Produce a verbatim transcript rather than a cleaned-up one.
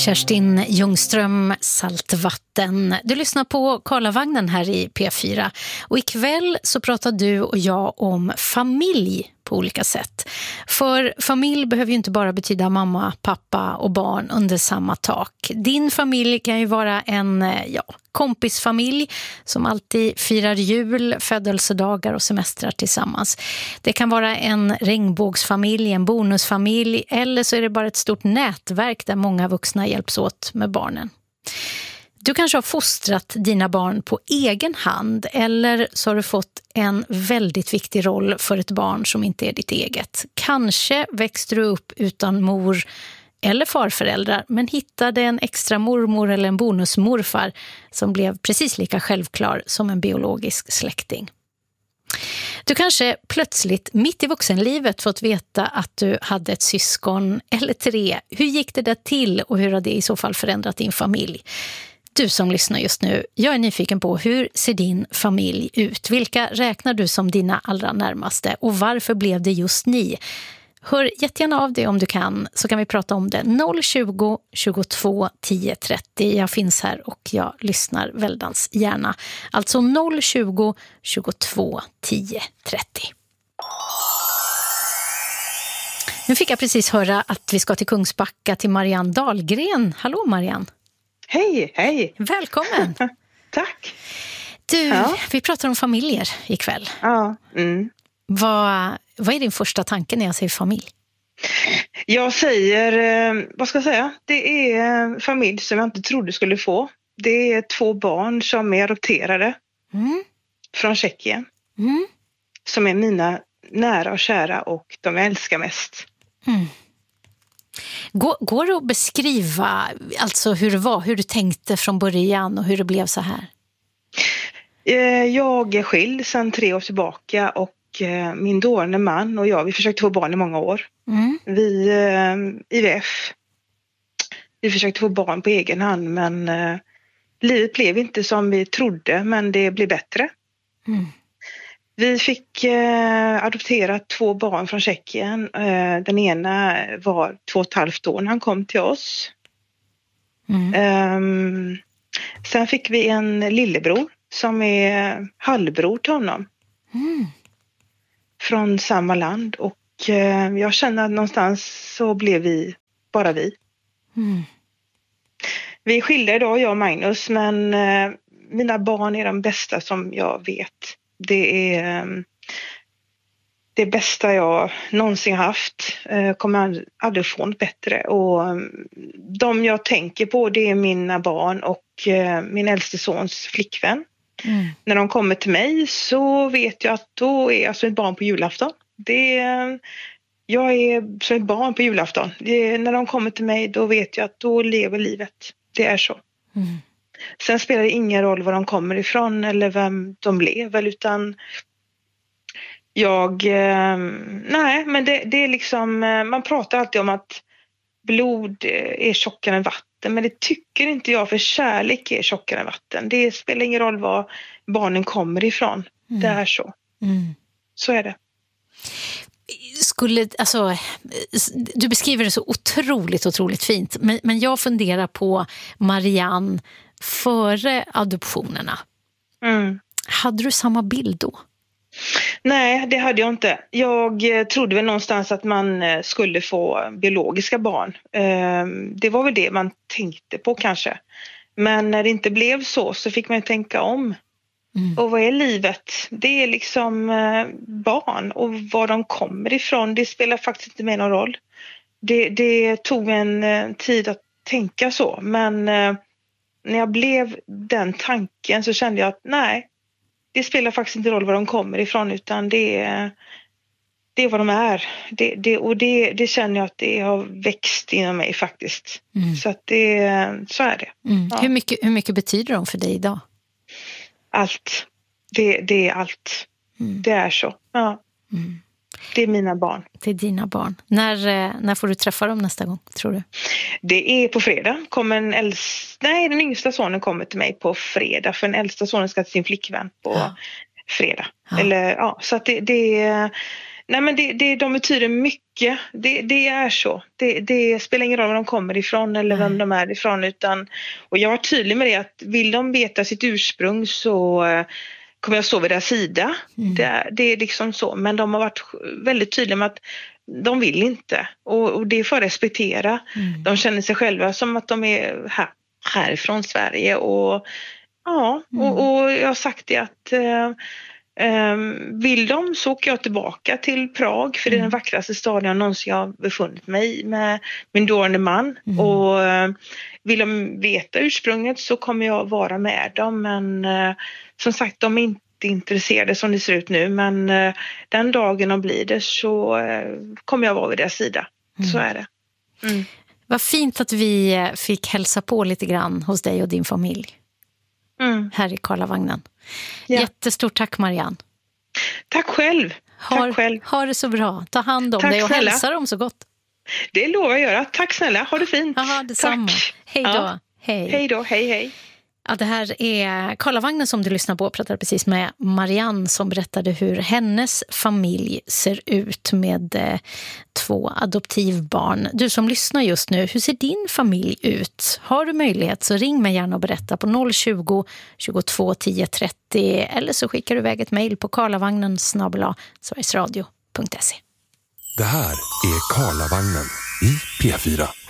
Kerstin Ljungström, Saltvatten. Du lyssnar på Karlavagnen här i P fyra. Och ikväll så pratar du och jag om familj på olika sätt. För familj behöver ju inte bara betyda mamma, pappa och barn under samma tak. Din familj kan ju vara en ja, kompisfamilj som alltid firar jul, födelsedagar och semestrar tillsammans. Det kan vara en regnbågsfamilj, en bonusfamilj eller så är det bara ett stort nätverk där många vuxna hjälps åt med barnen. Du kanske har fostrat dina barn på egen hand eller så har du fått en väldigt viktig roll för ett barn som inte är ditt eget. Kanske växte du upp utan mor eller farföräldrar men hittade en extra mormor eller en bonusmorfar som blev precis lika självklar som en biologisk släkting. Du kanske plötsligt mitt i vuxenlivet fått veta att du hade ett syskon eller tre. Hur gick det där till och hur har det i så fall förändrat din familj? Du som lyssnar just nu, jag är nyfiken på hur ser din familj ut? Vilka räknar du som dina allra närmaste och varför blev det just ni? Hör jättegärna av dig om du kan så kan vi prata om det. noll tjugo, tjugotvå, tio, trettio. Jag finns här och jag lyssnar väldans gärna. Alltså noll tjugo, tjugotvå, tio, trettio. Nu fick jag precis höra att vi ska till Kungsbacka till Marianne Dahlgren. Hallå Marianne. Hej, hej. Välkommen. Tack. Du, ja. vi pratar om familjer ikväll. Ja. Mm. Vad, vad är din första tanke när jag säger familj? Jag säger, eh, vad ska jag säga? Det är en familj som jag inte trodde skulle få. Det är två barn som är adopterade mm. från Tjeckien. Mm. Som är mina nära och kära och de jag älskar mest. Mm. Går, går det att beskriva alltså hur det var, hur du tänkte från början och hur det blev så här? Jag är skild sedan tre år tillbaka och min dåvarande man och jag, vi försökte få barn i många år. Mm. Vi, I V F, vi försökte få barn på egen hand men eh, livet blev inte som vi trodde men det blev bättre. Mm. Vi fick eh, adoptera två barn från Tjeckien. Eh, den ena var två och ett halvt år när han kom till oss. Mm. Eh, sen fick vi en lillebror som är halvbror till honom. Mm. Från samma land. Och eh, jag känner att någonstans så blev vi bara vi. Mm. Vi är skilda idag, jag och Magnus. Men eh, mina barn är de bästa som jag vet. Det är det bästa jag någonsin haft. Kommer aldrig få något bättre. Och de jag tänker på det är mina barn och min äldste sons flickvän. Mm. När de kommer till mig så vet jag att då är jag som ett barn på julafton. Det är, jag är som ett barn på julafton. Det är, när de kommer till mig då vet jag att då lever livet. Det är så. Mm. Sen spelar det ingen roll var de kommer ifrån eller vem de lever utan jag, eh, nej men det, det är liksom, man pratar alltid om att blod är tjockare än vatten men det tycker inte jag för kärlek är tjockare än vatten. Det spelar ingen roll var barnen kommer ifrån, mm. det är så. Mm. Så är det. Skulle, alltså, du beskriver det så otroligt, otroligt fint men, men jag funderar på Marianne före adoptionerna. Mm. Hade du samma bild då? Nej, det hade jag inte. Jag trodde väl någonstans att man skulle få biologiska barn. Det var väl det man tänkte på kanske. Men när det inte blev så så fick man ju tänka om. Mm. Och vad är livet? Det är liksom barn och var de kommer ifrån. Det spelar faktiskt inte med någon roll. Det, det tog en tid att tänka så. Men när jag blev den tanken så kände jag att nej, det spelar faktiskt inte roll var de kommer ifrån utan det är, det är vad de är. Det, det, och det, det känner jag att det har växt inom mig faktiskt. Mm. Så att det, så är det. Mm. Ja. Hur mycket, hur mycket betyder de för dig idag? Allt. Det, det är allt. Mm. Det är så. Ja. Mm. Det är mina barn. Det är dina barn. När, när får du träffa dem nästa gång, tror du? Det är på fredag. Kommer en äldsta, nej, den yngsta sonen kommer till mig på fredag. För den äldsta sonen ska till sin flickvän på ja. fredag. Ja. Eller, ja, så att det, det, Nej, men det, det, de betyder mycket. Det, det är så. Det, det spelar ingen roll var de kommer ifrån eller vem de är ifrån. Utan, och jag var tydlig med det att vill de veta sitt ursprung så eh, kommer jag stå vid deras sida. Mm. Det, det är liksom så. Men de har varit väldigt tydliga med att de vill inte. Och, och det får respektera. Mm. De känner sig själva som att de är här, härifrån Sverige. Och ja, mm. och, och jag har sagt det att... Eh, Um, vill de så åker jag tillbaka till Prag för mm. det är den vackraste staden jag någonsin har befunnit mig i med min dåvarande man mm. och uh, vill de veta ursprunget så kommer jag vara med dem, men uh, som sagt de är inte intresserade som det ser ut nu, men uh, den dagen de blir det så uh, kommer jag vara vid deras sida. Mm. Så är det. Mm. Vad fint att vi fick hälsa på lite grann hos dig och din familj. Mm. Här i Karlavagnen. Ja. Jättestort tack, Marianne. Tack själv. Har, tack själv. Ha det så bra. Ta hand om tack dig och snälla. hälsa dem så gott. Det lovar jag göra. Tack snälla. Ha det fint. Aha, detsamma. Tack. Hej då. Ja. Hej. Hej då. Hej, hej. Ja, det här är Karlavagnen som du lyssnar på. Jag pratade precis med Marianne som berättade hur hennes familj ser ut med eh, två adoptivbarn. Du som lyssnar just nu, hur ser din familj ut? Har du möjlighet så ring mig gärna och berätta på noll tjugo, tjugotvå, tio trettio eller så skickar du iväg ett mejl på karlavagnen snabel-a sverigesradio punkt se. Det här är Karlavagnen i P fyra.